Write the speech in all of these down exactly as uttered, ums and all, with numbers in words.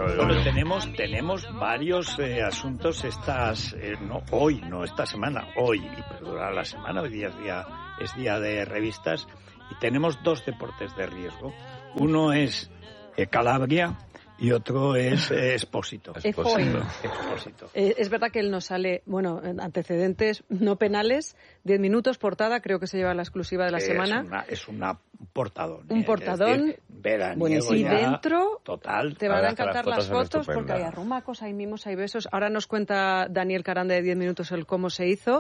Bueno, tenemos, tenemos varios eh, asuntos estas, eh, no hoy, no esta semana, hoy, y perdona la semana, hoy día es día, es día de revistas, y tenemos dos deportes de riesgo. Uno es eh, Calabria y otro es eh, Expósito. Expósito. Expósito. Eh, es verdad que él nos sale, bueno, antecedentes no penales, diez minutos, portada, creo que se lleva la exclusiva de la es semana. Una, es una portadón. Un eh, portadón. Bueno, y dentro total, te van a encantar las fotos, fotos porque hay arrumacos, hay mimos, hay besos. Ahora nos cuenta Daniel Caranda de diez minutos el cómo se hizo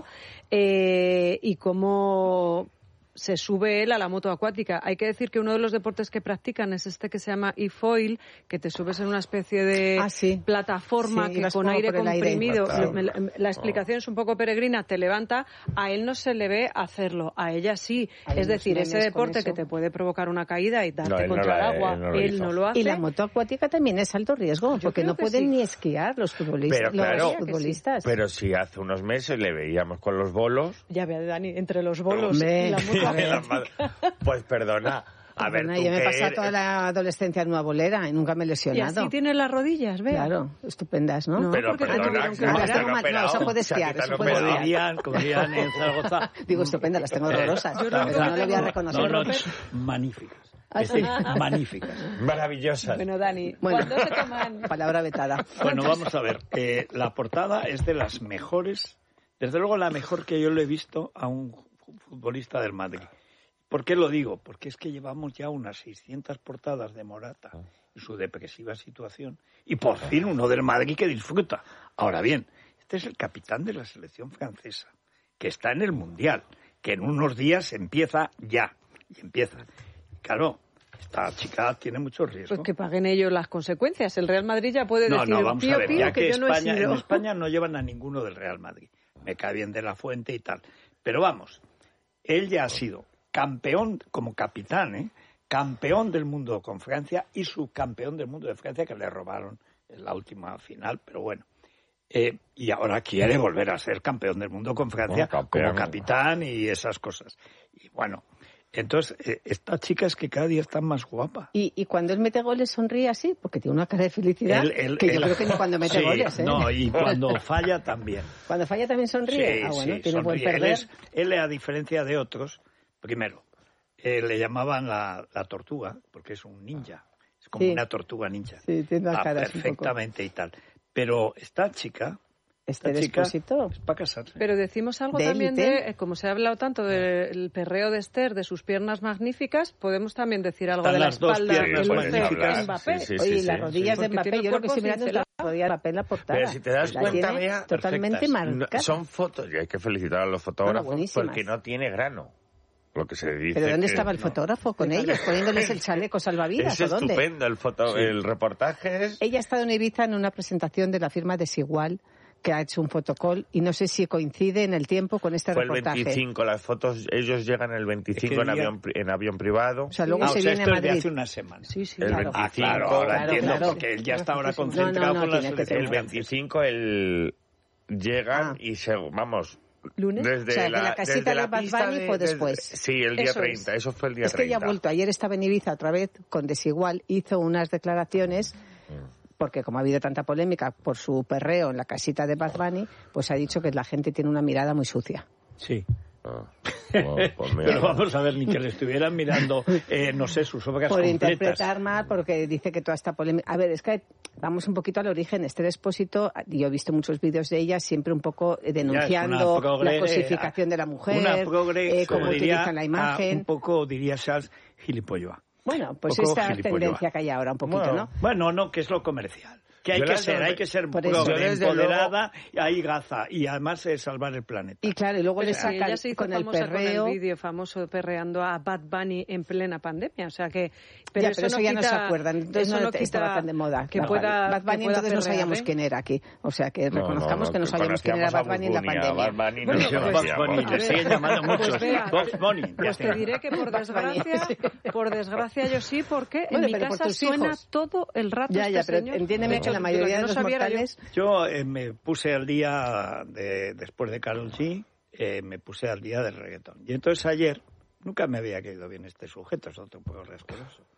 eh, y cómo se sube él a la moto acuática. Hay que decir que uno de los deportes que practican es este que se llama e-foil, que te subes en una especie de ah, sí. plataforma sí, que con aire comprimido, aire. la, la explicación es un poco peregrina, te levanta, a él no se le ve hacerlo, a ella sí. Hay es decir, ese deporte que te puede provocar una caída y darte no, contra no la, el agua, él no lo, él no lo hace. Y la moto acuática también es alto riesgo, Yo porque no pueden sí. ni esquiar los futbolistas. Pero claro, los futbolistas. Sí. Pero si hace unos meses le veíamos con los bolos. Ya ve, Dani, entre los bolos Hombre. y la moto acuática. Pues perdona. A ver, Perdona, tú yo me he que pasado eres... toda la adolescencia en una bolera y nunca me he Y lesionado. así tienes las rodillas, vea. Claro, estupendas, ¿no? No, Pero porque te perdona, tuvieron que que No, te las han tengo mal- no, operado. eso puede O sea, que esquiar, te han eso puede Como operado. esquiar. dirían, como dirían en Zaragoza. Digo, estupendas, las tengo horrorosas. Yo Pero no- no le voy a reconocer. No, no, no, magníficas. Es decir, magníficas. Maravillosas. Bueno, Dani, Bueno. ¿cuándo se toman? Palabra vetada. Bueno, vamos a ver. Eh, la portada es de las mejores, desde luego la mejor que yo le he visto a un futbolista del Madrid. ¿Por qué lo digo? Porque es que llevamos ya unas seiscientas portadas de Morata y su depresiva situación. Y por fin uno del Madrid que disfruta. Ahora bien, este es el capitán de la selección francesa, que está en el Mundial, que en unos días empieza ya. Y empieza. Claro, esta chica tiene mucho riesgo. Pues que paguen ellos las consecuencias. El Real Madrid ya puede No, decir, no, vamos pío, a ver, pío, ya que, que yo no he España, sido. en España no llevan a ninguno del Real Madrid. Me cae bien de la Fuente y tal. Pero vamos, él ya ha sido campeón como capitán, ¿eh? Campeón del mundo con Francia y subcampeón del mundo de Francia que le robaron en la última final, pero bueno. Eh, y ahora quiere volver a ser campeón del mundo con Francia Bueno, campeón. como capitán y esas cosas. Y bueno, entonces eh, esta chica es que cada día está más guapa. Y, y cuando él mete goles sonríe así, porque tiene una cara de felicidad Él- él- que yo él- creo que ni cuando mete sí, goles, ¿eh? No, y cuando falla también. Cuando falla también sonríe. Sí, ah, bueno, sí, tiene buen sonríe. Él, perder. es- él, a diferencia de otros, primero, eh, le llamaban la, la tortuga, porque es un ninja. Es como Sí. una tortuga ninja. Sí, tiene la Va cara así un poco. perfectamente y tal. Pero esta chica, Este esta chica Expósito. es para casarse. Pero decimos algo De también élite. de, eh, como se ha hablado tanto del perreo de Esther, de sus piernas magníficas, podemos también decir algo Están de la las dos espalda piernas que magníficas. luce Mbappé. Sí, sí, Oye, sí, las sí. rodillas de Porque Mbappé, tiene yo el lo que cuerpo estoy mirando es la cincelado. rodilla de Mbappé en la portada. Pero si te das La cuenta, tiene Bea, totalmente perfectas. No, marcada. son fotos, y hay que felicitar a los fotógrafos buenísimas. porque no tiene grano. Lo que se dice ¿Pero dónde que- estaba el fotógrafo con ellos? Poniéndoles el chaleco salvavidas, Es ¿o dónde? estupendo el foto, Sí. el reportaje es... Ella ha estado en Ibiza en una presentación de la firma Desigual, que ha hecho un fotocall, y no sé si coincide en el tiempo con este Fue el reportaje. veinticinco, las fotos, ellos llegan el veinticinco en día? avión, pri- en avión privado. O sea, luego Ah, se o sea, viene a esto es de Madrid. hace una semana. Sí, sí, El claro. Ah, veinticinco, claro, ahora claro, entiendo, claro. porque él ya está ahora No, no, concentrado no, con la tiene que selección El tener- francesa. veinticinco el... llegan Ah. y se... vamos... ¿Lunes? Desde O sea, de la casita desde de la Bad pista Bunny de- fue desde- después. Sí, el día Eso treinta, es. eso fue el día Es que ella treinta. ha vuelto. Ayer estaba en Ibiza otra vez con Desigual. Hizo unas declaraciones, porque como ha habido tanta polémica por su perreo en la casita de Bad Bunny, pues ha dicho que la gente tiene una mirada muy sucia. Sí. Ah, bueno, pues mira. Pero vamos a ver, ni que le estuvieran mirando, eh, no sé, sus obras Por completas. interpretar mal, porque dice que toda esta polémica... A ver, es que vamos un poquito al origen. Esther Expósito, yo he visto muchos vídeos de ella, siempre un poco eh, denunciando Ya es una progre- la cosificación de la mujer, una progre, eh, cómo como diría, utilizan la ah, imagen. un poco, diría Charles, gilipolloa. Bueno, pues poco esta gilipolloa. tendencia que hay ahora un poquito, Bueno. ¿no? Bueno, no, que es lo comercial. Que hay Yo que las ser, de- hay que ser Por eso. progre, Yo desde empoderada, y ahí gaza, y además eh, salvar el planeta. Y claro, y luego le Sí, sacan ella se hizo con el famosa perreo... con el vídeo famoso perreando a Bad Bunny en plena pandemia, o sea que... Ya, pero eso no ya no se quita- acuerdan, entonces eso no, no quita estaba tan de moda. que Bad pueda, Bunny. Bad Bunny que pueda entonces no sabíamos perrear, ¿eh? quién era aquí, o sea que No, reconozcamos no, que no sabíamos quién era conocíamos Bad Bunny en la a Bush Bunny, a pandemia. Bad Bunny no Bueno, lo pues- Box conocíamos. Bunny, A le ver, siguen llamando pues muchos. vea, Box Bunny. ya Pues te está. diré que por Bugs Bunny. desgracia, por desgracia yo sí, porque Bueno, en mi pero por casa tus suena hijos. todo el rato Ya, ya, este pero señor. entiéndeme De que hecho, la lo mayoría que de no los sabía era yo. mortales... Yo eh, me puse al día, de, después de Karol G, eh, me puse al día del reggaetón. Y entonces ayer, nunca me había caído bien este sujeto, es otro poco asqueroso.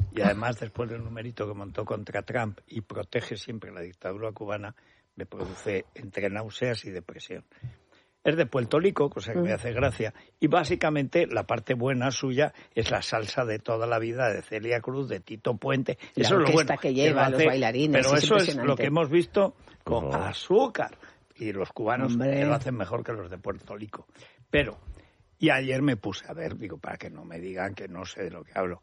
Y además, después del numerito que montó contra Trump y protege siempre la dictadura cubana, me produce entre náuseas y depresión. Es de Puerto Rico, cosa que me hace gracia, y básicamente la parte buena suya es la salsa de toda la vida de Celia Cruz, de Tito Puente. La eso es lo bueno que lleva, que los bailarines. Pero es eso es lo que hemos visto con Oh. azúcar. Y los cubanos Hombre. lo hacen mejor que los de Puerto Rico. Pero, y ayer me puse a ver, digo, para que no me digan que no sé de lo que hablo.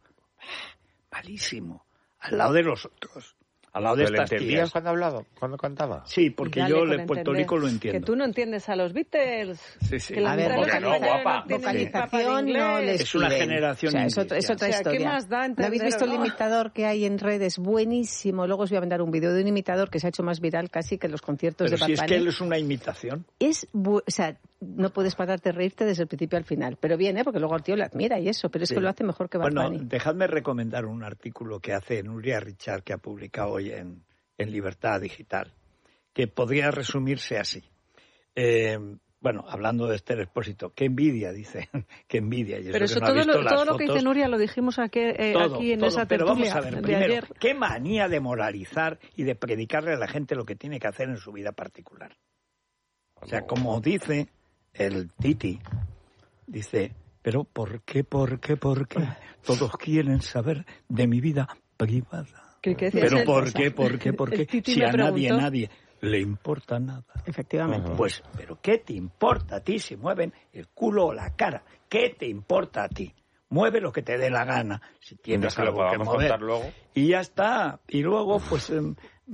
Malísimo. Al lado de los otros. Al lado de ¿Pero le estas entendías tías. cuando hablaba? ¿Cuando cantaba? Sí, porque Dale yo con de Puerto entender. Rico lo entiendo. Que tú no entiendes a los Beatles. Sí, sí. Que la A ver, mitad de los porque no, americanos guapa. no tienen ni papa de Vocalización no inglés. les Es una piden. generación O sea, es, otra, es inglesa. otra O sea, ¿qué historia. más da ¿No entender habéis visto o el no? imitador que hay en redes? Buenísimo. Luego os voy a mandar un vídeo de un imitador que se ha hecho más viral casi que los conciertos Pero de Bad si es Bunny. que él es una imitación. Es, bu- o sea, no puedes pararte de reírte desde el principio al final. Pero bien, ¿eh? Porque luego el tío le admira y eso. Pero es Sí. que lo hace mejor que Bad Bueno, Bunny. dejadme recomendar un artículo que hace Nuria Richard, que ha publicado hoy en, en Libertad Digital, que podría resumirse así. Eh, bueno, hablando de Esther Expósito, qué envidia, dice, qué envidia. Y eso Pero que eso no ha todo, visto lo, las todo lo que fotos, dice Nuria lo dijimos aquí, eh, todo, aquí en todo. esa Pero tertulia vamos a ver, de primero, ayer. qué manía de moralizar y de predicarle a la gente lo que tiene que hacer en su vida particular. O sea, como dice el Titi, dice, pero ¿por qué, por qué, por qué? Todos quieren saber de mi vida privada. ¿Qué- qué decía Pero ese? ¿por qué, por qué, por El qué? Titi Si me a nadie, preguntó. nadie le importa nada. Efectivamente. Ajá. Pues, ¿pero qué te importa a ti si mueven el culo o la cara? ¿Qué te importa a ti? Mueve lo que te dé la gana, si tienes que lo algo que podamos mover. contar luego. Y ya está. Y luego, pues, em,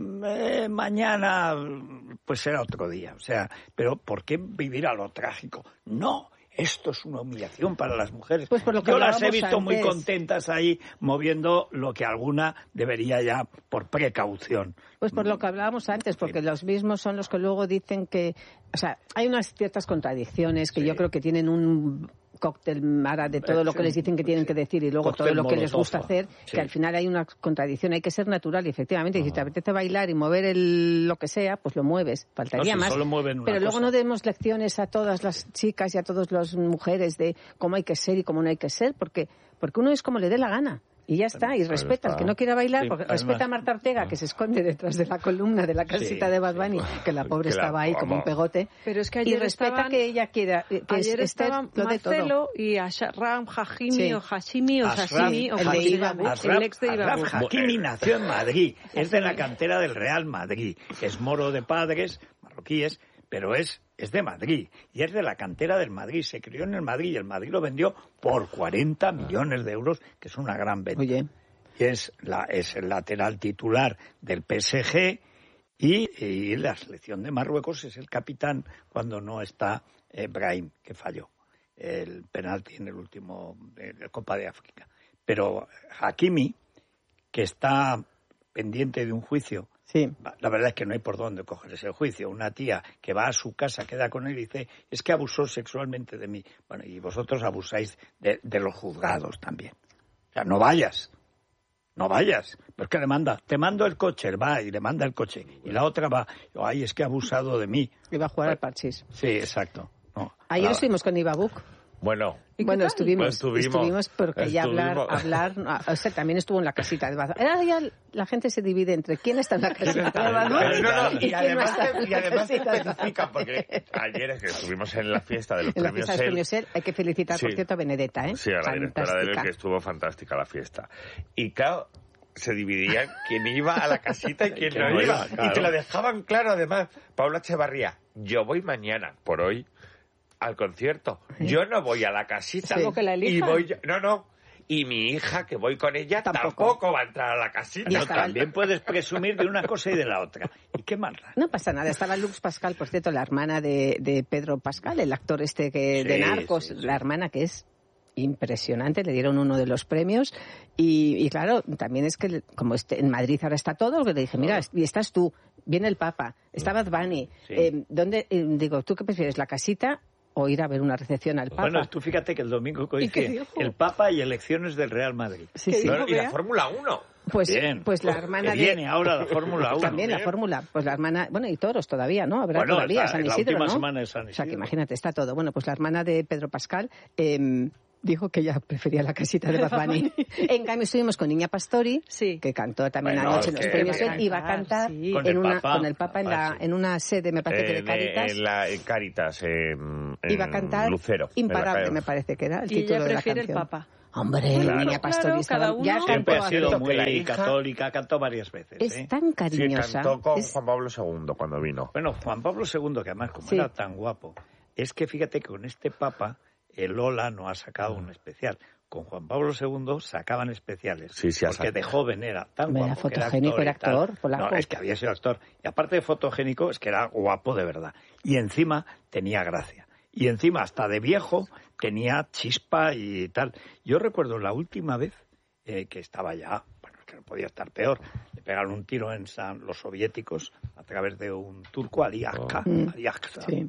eh, mañana, pues será otro día. O sea, pero ¿por qué vivir a lo trágico? No. Esto es una humillación para las mujeres. Pues por lo que Yo las he hablábamos visto muy antes. contentas ahí, moviendo lo que alguna debería ya, por precaución. Pues por lo que hablábamos antes, porque los mismos son los que luego dicen que... O sea, hay unas ciertas contradicciones que Sí. yo creo que tienen un cóctel mara de todo lo que les dicen que tienen que decir y luego Cóctel todo lo que les molotov. gusta hacer, Sí. que al final hay una contradicción, hay que ser natural y efectivamente, y si te apetece bailar y mover el, lo que sea, pues lo mueves, faltaría No, si más. solo mueven una Pero luego cosa. no demos lecciones a todas las chicas y a todas las mujeres de cómo hay que ser y cómo no hay que ser, porque, porque uno es como le dé la gana. Y ya está, y respeta al que no quiera bailar, Sí, porque además- respeta a Marta Ortega, que se esconde detrás de la columna de la casita Sí, de Bad Bunny, que la pobre que la- estaba ahí como un vamos. pegote. Pero es que Y ayer respeta estaban- que ella quiera, que Ayer es Esther estaban lo de todo. Marcelo y Ashram Hashimi Sí. o Hashimi o Ashraf- Hashimi o el de como se Ibabu. llame, Ashraf- el ex de Ashraf Ibabu. Hakimi nació en Madrid, es de la cantera del Real Madrid, es moro de padres marroquíes, pero es, es de Madrid y es de la cantera del Madrid, se crió en el Madrid y el Madrid lo vendió por cuarenta millones de euros, que es una gran venta. Oye, Y es, la, es el lateral titular del P S G y, y la selección de Marruecos es el capitán cuando no está eh, Brahim, que falló el penalti en el último de la Copa de África. Pero Hakimi, que está pendiente de un juicio, sí. la verdad es que no hay por dónde coger ese juicio. Una tía que va a su casa, queda con él y dice, es que abusó sexualmente de mí. Bueno, y vosotros abusáis de, de los juzgados también. O sea, no vayas. No vayas, pero es que le manda, te mando el coche, él va y le manda el coche, y la otra va, ay, es que ha abusado de mí. Iba a jugar al parchís. Sí, exacto. No, Ayer la- estuvimos con Ibabuk. Bueno, ¿Y qué Bueno, tal? estuvimos, Pues estuvimos. estuvimos, porque ya hablar, Estuvimos. hablar, o sea, también estuvo en la casita de Bad. Ahora ya la gente se divide entre quién está en la casita de Bad Pero no, no, y y quién no además, está en y la además te casita de Bad especifica, porque ayer es que estuvimos en la fiesta de los En la premios fiesta de los EL. premios EL hay que felicitar, por Sí. cierto, a Benedetta, ¿eh? Sí, a la directora de él, Fantástica. que estuvo fantástica la fiesta. Y claro, se dividían quién iba a la casita y quién ¿Quién no no iba. iba? Claro. Y te lo dejaban claro, además. Paula Echevarría, yo voy mañana, por hoy, al concierto. Yo no voy a la casita. Salvo que la elijan. Y voy yo- no, no. Y mi hija, que voy con ella, Tampoco. tampoco, va a entrar a la casita. Y No, estaba- también puedes presumir de una cosa y de la otra. ¿Y qué más da? No pasa nada. Estaba Lux Pascal, por cierto, la hermana de, de Pedro Pascal, el actor este que de Sí, Narcos, sí, sí. la hermana que es impresionante, le dieron uno de los premios y, y claro, también es que como este, en Madrid ahora está todo, le dije, mira, y estás tú, viene el Papa, está Bad Bunny, Sí. eh, ¿dónde, eh, digo, ¿tú qué prefieres, la casita o ir a ver una recepción al Papa? Bueno, tú fíjate que el domingo ¿Y qué coincide dijo? el Papa y elecciones del Real Madrid. Sí, ¿Qué sí. dijo? No, y la Bea? Fórmula uno. Pues, Bien. pues la hermana Que de... viene ahora la Fórmula uno. También la Bien. fórmula, pues la hermana, bueno, y toros todavía, ¿no? Habrá Bueno, todavía, está San en la Isidro, última ¿no? semana de San O sea, que Isidro. imagínate, está todo. Bueno, pues la hermana de Pedro Pascal, eh, dijo que ella prefería la casita de Bad Bunny. En cambio, estuvimos con Niña Pastori, sí. que cantó también bueno, anoche en los premios. Él iba a cantar sí. Con en el una, Papa. con el Papa en, la, en una sede, me parece que de En, Cáritas. en, la, en Cáritas, en, en Iba a cantar Lucero. Imparable, en la- me parece que era el Y título ella de la prefiere canción. el Papa. Hombre, Claro. Niña Pastori Claro, estaba- cada uno. ya Siempre cantó ha sido Cierto que la muy hija- católica, cantó varias veces. Es ¿eh? tan Sí, cariñosa. cantó con es- Juan Pablo segundo cuando vino. Bueno, Juan Pablo segundo, que además como Sí. era tan guapo, es que fíjate que con este Papa, el Lola no ha sacado un especial. Con Juan Pablo segundo sacaban especiales. Sí, sí, ha porque sacado. de joven era tan Hombre, guapo. era que fotogénico, era y tal. actor, polaco. No, es que había sido actor. Y aparte de fotogénico, es que era guapo de verdad. Y encima tenía gracia. Y encima, hasta de viejo, tenía chispa y tal. Yo recuerdo la última vez eh, que estaba ya, bueno, que no podía estar peor, le pegaron un tiro en San, los soviéticos a través de un turco, Ali Akka, Oh. Ali Akka. Sí.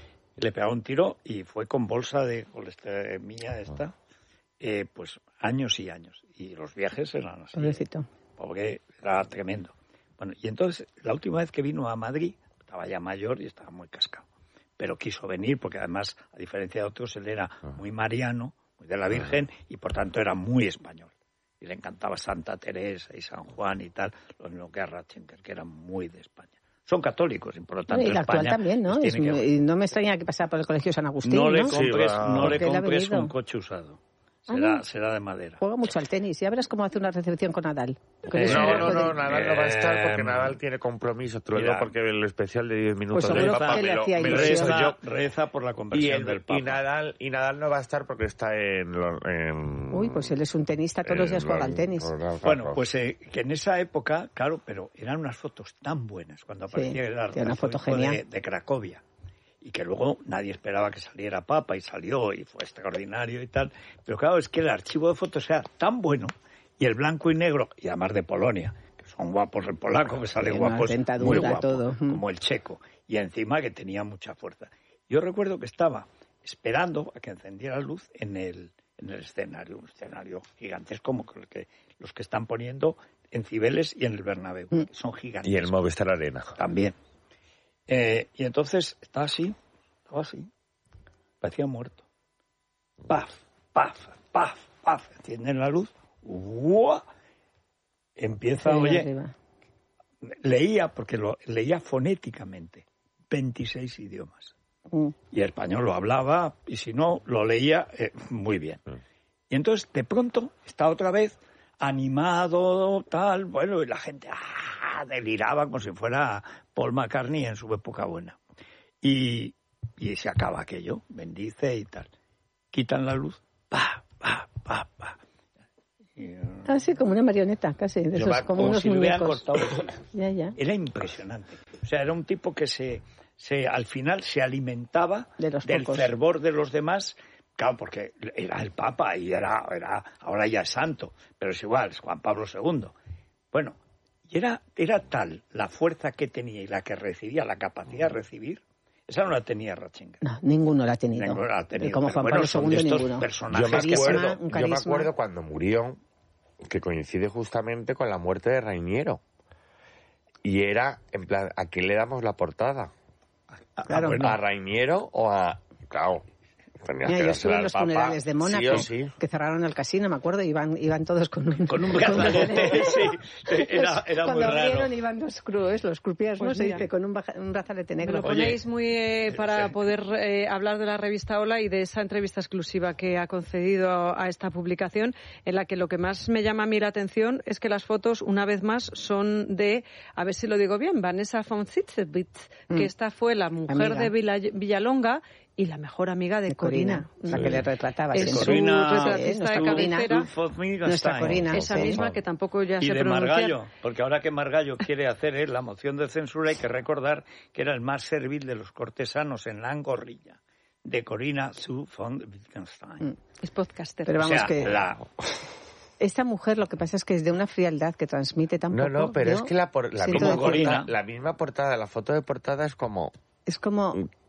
Le pegaron un tiro y fue con bolsa de colesteremia esta, eh, pues años y años. Y los viajes eran así. Pobrecito. Porque era tremendo. Bueno, y entonces, la última vez que vino a Madrid, estaba ya mayor y estaba muy cascado. Pero quiso venir porque además, a diferencia de otros, él era muy mariano, muy de la Virgen, y por tanto era muy español. Y le encantaba Santa Teresa y San Juan y tal, lo mismo que a Ratzinger, que eran muy de España. Son católicos y por lo tanto Y la actual España también, ¿no? les Es tiene que- muy- y no me extraña que pasara por el colegio San Agustín, no le ¿no? compres, Sí, va. no le Porque él ha compres venido. un coche usado. Ah, Será, ¿no? será de madera. Juega mucho al tenis. Ya verás cómo hace una recepción con Nadal. Con Eh, ese No, ojo no, de- no, Nadal no va a estar porque Eh, Nadal tiene compromiso. Te lo mira, digo porque el especial de diez minutos Pues del seguro Papa que me le lo, hacía me lo he ilusión. hecho Reza, yo. reza por la Y, conversión el- del Papa. y, Nadal, y Nadal no va a estar porque está en... lo- en Uy, pues él es un tenista, todos los días en juega al los- tenis. los- Bueno, pues eh, que en esa época, claro, pero eran unas fotos tan buenas cuando Sí, aparecía el tiene una foto arzobispo de, genial. de Cracovia. Y que luego nadie esperaba que saliera Papa y salió y fue extraordinario y tal. Pero claro, es que el archivo de fotos era tan bueno y el blanco y negro, y además de Polonia, que son guapos el polaco, que sale Sí, una guapos, dentadura, muy guapo, todo. como el checo. Y encima que tenía mucha fuerza. Yo recuerdo que estaba esperando a que encendiera la luz en el, en el escenario, un escenario gigantesco como el que, los que están poniendo en Cibeles y en el Bernabéu, Mm. que son gigantes. Y el Movistar Arena. También. Eh, y entonces estaba así, estaba así, parecía muerto. Paf, paf, paf, paf, encienden la luz, ¡guau! Empieza, Sí, oye, arriba. leía, porque lo leía fonéticamente, veintiséis idiomas. Mm. Y el español lo hablaba, y si no, lo leía eh, muy bien. Y entonces, de pronto, está otra vez animado, tal, bueno, y la gente ¡ah! Deliraba como si fuera Paul McCartney en su época buena. Y, y se acaba aquello, bendice y tal. Quitan la luz, pa, pa, pa, pa. Y, eh, Casi como una marioneta, casi. De yo esos, me- como unos si le hubieran muñecos. cortado. Ya, ya. Era impresionante. O sea, era un tipo que se, se al final se alimentaba De los del pocos. fervor de los demás. Claro, porque era el Papa y era, era ahora ya es santo, pero es igual, es Juan Pablo segundo. Bueno, y era, era tal la fuerza que tenía y la que recibía, la capacidad de recibir, esa no la tenía Ratzinger. No, ninguno la ha tenido. Ninguno la ha tenido, Y como pero Juan bueno, Pablo son segundo, de estos ninguno. personajes Yo me, Carisma, acuerdo, un yo me carisma. acuerdo cuando murió, que coincide justamente con la muerte de Rainiero. Y era, en plan, ¿a quién le damos la portada? Ah, Claro. bueno, ¿A Rainiero o a...? Claro, tenías Mira, que yo dársela estuve en al los Papa, funerales de Mónaco, sí o sí. que cerraron el casino, me acuerdo, iban, iban todos con un... con un brazalete, sí, era, era muy Cuando raro. abrieron iban los crues, los croupiers, Pues ¿no? Se mira. dice, con un, baja- un brazalete Me negro. lo Oye, ponéis muy eh, para sí. poder eh, hablar de la revista Hola y de esa entrevista exclusiva que ha concedido a esta publicación, en la que lo que más me llama a mí la atención es que las fotos, una vez más, son de, a ver si lo digo bien, Vanessa von Zitzewitz, que Mm. esta fue la mujer Amiga. de Villa- Villalonga y la mejor amiga de, De Corina, Corina. la que le retrataba. Es siempre. su Corina, retratista nuestra de Corina. cabecera. Nuestra Corina. Esa sí. misma que tampoco ya Y se de pronuncia. Margallo, porque ahora que Margallo quiere hacer eh, la moción de censura, hay que recordar que era el más servil de los cortesanos en la Angorrilla, de Corina zu von Wittgenstein. Mm. Es podcaster. Pero O vamos sea, que... la- Esta mujer lo que pasa es que es de una frialdad que transmite tan No, poco. no, pero yo es que la, por- la, siento misma Como Corina. portada, la misma portada, la foto de portada es como... Es como...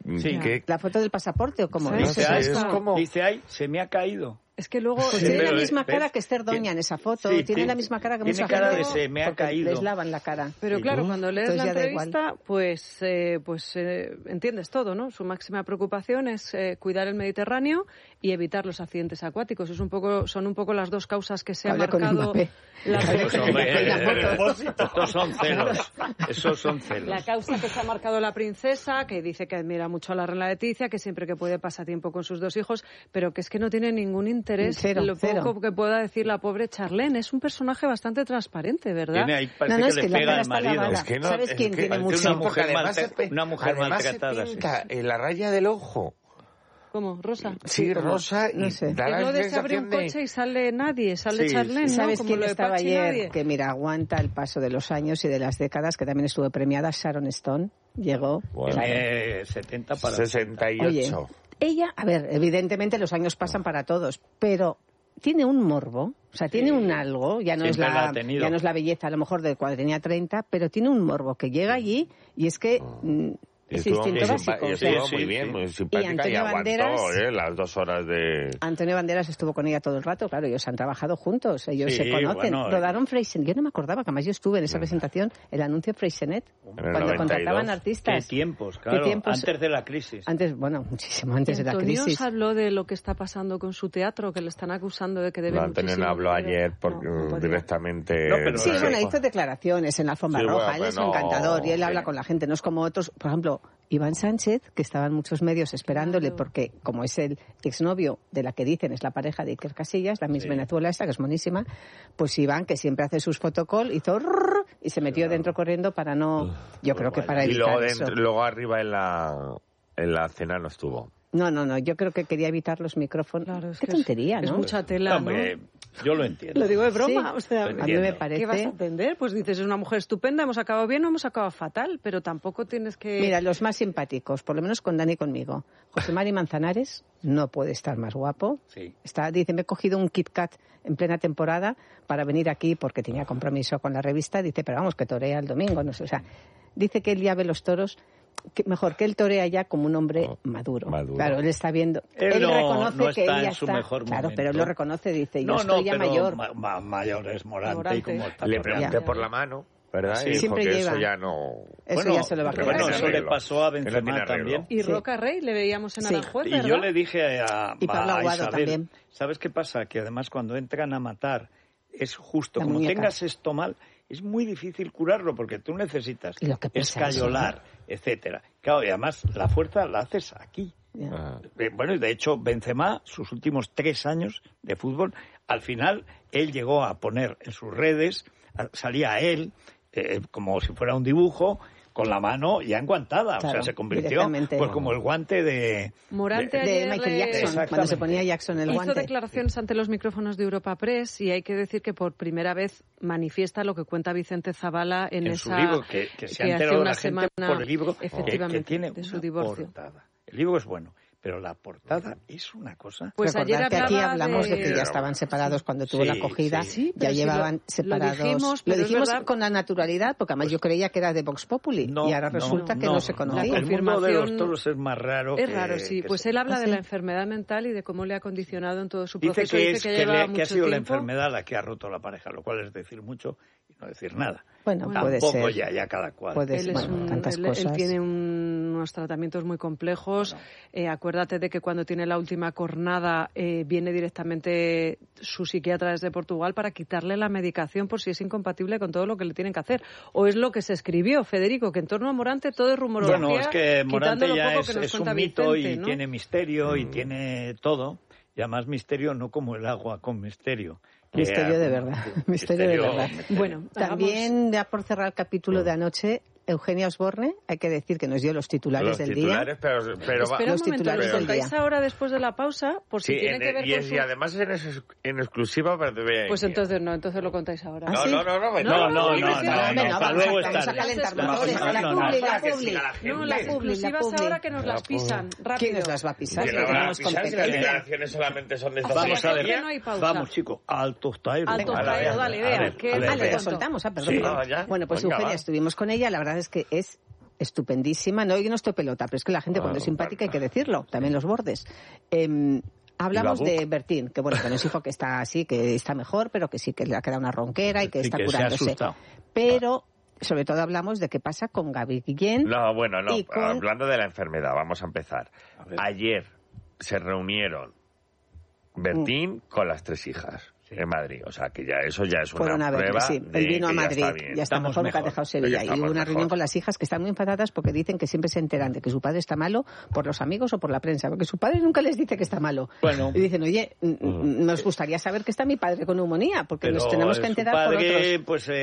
Sí. ¿Qué? ¿La foto del pasaporte o cómo? Sí, No Dice, sé. sí, ay, es como- dice, ay, se me ha caído. Es que luego... Pues Sí, tiene pero, la misma ¿ves? cara que Esther Doña en esa foto. Sí, tiene tiene- la misma cara que tiene mucha cara gente. de se me ha porque caído. les lavan la cara. Pero Sí. claro, cuando lees Entonces la ya da igual. entrevista, pues, eh, pues eh, entiendes todo, ¿no? Su máxima preocupación es eh, cuidar el Mediterráneo y evitar los accidentes acuáticos. Es un poco, son un poco las dos causas que se han Hablé con marcado. Mbappé. Las Pues, dos- hombre, Y la foto. estos son celos. Esos son celos. La causa que se ha marcado la princesa, que dice que admira mucho a la reina Leticia, que siempre que puede pasa tiempo con sus dos hijos, pero que es que no tiene ningún interés Cero, lo cero. poco que pueda decir la pobre Charlene. Es un personaje bastante transparente, ¿verdad? Tiene ahí, parece No, no, que es le que la pega cara al está marido. lavada. Es que no, ¿Sabes es quién que tiene parece mucho? una Porque mujer además maltra- se- una mujer además maltratada, se sí. pinta en la raya del ojo. ¿Cómo? ¿Rosa? Sí, como- rosa, y no sé. da Es la lo de se abre sensación un de... coche y sale nadie, sale Sí, Charlene, sí. ¿no? ¿Sabes Como quién lo de estaba Pachi ayer? nadie. Que mira, aguanta el paso de los años y de las décadas, que también estuvo premiada, Sharon Stone. Llegó. Bueno. Claro. Tiene setenta para sesenta y ocho. Oye, ella, a ver, evidentemente los años pasan para todos, pero tiene un morbo, o sea, tiene un algo, ya no, es Siempre la la, ha tenido. ya no es la belleza a lo mejor de cuando tenía treinta, pero tiene un morbo que llega allí y es que mm, Y es estuvo, instinto muy, simpa- básico. y o sea, estuvo Sí, muy sí, bien, sí. muy simpática y, Antonio aguantó Banderas- ¿eh? las dos horas de... Antonio Banderas estuvo con ella todo el rato, claro, ellos han trabajado juntos, ellos Sí, se conocen. bueno, Rodaron Freixenet, yo no me acordaba que además yo estuve en esa presentación, el anuncio Freixenet, En el cuando noventa y contrataban dos. artistas. Qué tiempos, claro. tiempos? Antes de la crisis. Antes, bueno, muchísimo antes de la Antonio crisis. os habló de lo que está pasando con su teatro, que le están acusando de que debe No, Antonio no muchísimo habló dinero. ayer porque, No, no podía. directamente... No, pero Sí, no sé. bueno, hizo declaraciones en la alfombra Sí, roja, bueno, él es pero un no- encantador y él sí. habla con la gente, no es como otros, por ejemplo, Iván Sánchez, que estaban muchos medios esperándole Claro. porque como es el exnovio de la que dicen es la pareja de Iker Casillas, la Miss Sí. Venezuela esta, que es monísima, pues Iván, que siempre hace sus fotocall, hizo rrrr y se metió dentro corriendo para no, yo creo que para Y evitar luego, eso. dentro- luego arriba en la, en la cena no estuvo. No, no, no, yo creo que quería evitar los micrófonos. Claro, es Qué que es- tontería, es ¿no? mucha tela, Hombre, yo lo entiendo. ¿no? Lo digo de broma, Sí. o sea, Lo A mí entiendo. me ¿qué parece... vas a entender? Pues dices, es una mujer estupenda, hemos acabado bien o hemos acabado fatal, pero tampoco tienes que... Mira, los más simpáticos, por lo menos con Dani y conmigo. José Mari Manzanares no puede estar más guapo. Sí. Está, dice, me he cogido un Kit Kat en plena temporada para venir aquí porque tenía compromiso con la revista. Dice, pero vamos, que torea el domingo, no sé. O sea, dice que él ya ve los toros, que mejor que él torea ya como un hombre Oh, maduro. maduro. Claro, él está viendo. Él no- reconoce no que está él ya en su está. mejor Claro, momento. pero él lo reconoce, dice, yo No, estoy no, ya pero mayor. ma- ma- mayor es Morante, Morante. y como está Le toreando. pregunté Ya. por la mano, ¿verdad? Sí. Y dijo Siempre que lleva. eso ya no... Eso Bueno, ya se lo va a pero quedar. bueno, tiene eso le arreglo. pasó a Que no tiene Benzema arreglo. también. Y Sí. Roca Rey le veíamos en Sí. Aranjuez, Y ¿verdad? yo le dije a, Y Pablo a Aguado Isabel, también. ¿sabes qué pasa? Que además cuando entran a matar es justo, La como muñeca. tengas esto mal, es muy difícil curarlo porque tú necesitas Y lo que pesa escayolar, etcétera. Claro, y además la fuerza la haces aquí. Ya. Ah. Eh, Bueno, y de hecho, Benzema, sus últimos tres años de fútbol, al final él llegó a poner en sus redes, a- salía él, eh, como si fuera un dibujo, con la mano ya enguantada. Claro, o sea, se convirtió directamente. pues como el guante de... Morante de- De ayer Michael le- Jackson, cuando se Exactamente. ponía Jackson el hizo guante. declaraciones ante los micrófonos de Europa Press y hay que decir que por primera vez manifiesta lo que cuenta Vicente Zavala en, en esa... su libro, que, que se ha hace enterado una la gente semana, por el libro, que- efectivamente, que, tiene de su una divorcio. portada. El libro es bueno, pero la portada es una cosa... Pues ayer Recordar que aquí hablaba hablamos de... de- que ya estaban separados cuando tuvo Sí, la acogida, sí. Sí, ya pero si llevaban lo- separados. lo dijimos, pero Lo es dijimos verdad. con la naturalidad, porque además yo creía que era de Vox Populi No, y ahora resulta que no, se conocía. El mundo de los confirmación- toros es más raro. Es que- raro, sí. que Pues se- él habla ¿Ah, de sí? la enfermedad mental y de cómo le ha condicionado en todo su Dice proceso. que, es, que, lleva le- que ha mucho sido la tiempo. enfermedad la que ha roto la pareja, lo cual es decir mucho y no decir nada. Bueno, Bueno, puede Tampoco ser. ya, ya cada cual. Puede Él, ser, es bueno, un- tantas él- él cosas. tiene un- unos tratamientos muy complejos. Bueno. Eh, acuérdate de que cuando tiene la última cornada eh, viene directamente su psiquiatra desde Portugal para quitarle la medicación por si es incompatible con todo lo que le tienen que hacer. O es lo que se escribió, Federico, que en torno a Morante todo es rumorología. Bueno, es que quitando Morante lo ya poco es, que nos es un cuenta mito Vicente, y ¿no? tiene misterio Mm. y tiene todo. Y además misterio no como el agua, con misterio. Que, Misterio de ah, verdad, misterio de verdad. misterio. Bueno, También, ya por cerrar el capítulo de anoche, Eugenia Osborne, hay que decir que nos dio los titulares Los del titulares, pero, pero va- Espera un Los momento, titulares ¿los del contáis día. ahora después de la pausa? Por si Sí, tiene en- que ver y, con es- su... y además en, ex- en exclusiva para T V. Pues entonces no, entonces lo contáis ahora. ¿Ah, No, sí? no, no, no, No, no, no, no, no, no, Venga, para vamos, luego a, vamos a estar. calentar Las motores. exclusivas. La No, no, publi, no, la que publi. siga la No, gente. las La publi, la exclusivas publi. ahora que nos La las publi. pisan. Rápido. ¿Quién nos las va a pisar? Que Si no lo van a tenemos pisar si las competencia. declaraciones solamente son de Hasta Vamos que a aquí ver. no hay pausa. Vamos, chicos, altos taeros. Altos Venga, taeros, a dale, ver, vea. a ver, ¿qué a ver, Ah, te le cuento? soltamos, ah, perdón. Sí, perdón. no, ya. Bueno, pues Venga, Eugenia, va. estuvimos con ella, la verdad es que es estupendísima. No, yo no estoy pelota, pero es que la gente Ah, cuando es simpática hay vale. que decirlo, también los bordes. Eh, hablamos de Bertín, que bueno, que nos dijo que está así, que está mejor, pero que sí que le ha quedado una ronquera y que Sí, está que se ha curándose. asustado. Pero sobre todo hablamos de qué pasa con Gaby Guillén. No, bueno, no. Y con- Hablando de la enfermedad, vamos a empezar. A ver. Ayer se reunieron Bertín Mm. con las tres hijas en Madrid. O sea, que ya eso ya es una Fueron a verle, prueba sí. de Él vino a que ya Madrid, está bien. ya está Estamos mejor, que ha mejor. dejado Ya Sevilla. Y estamos hubo una mejor. reunión con las hijas que están muy enfadadas porque dicen que siempre se enteran de que su padre está malo por los amigos o por la prensa, porque su padre nunca les dice que está malo. Bueno. Y dicen, oye, mm, mm, nos gustaría saber que está mi padre con neumonía, porque Pero nos tenemos que su enterar por padre, otros. pues, eh,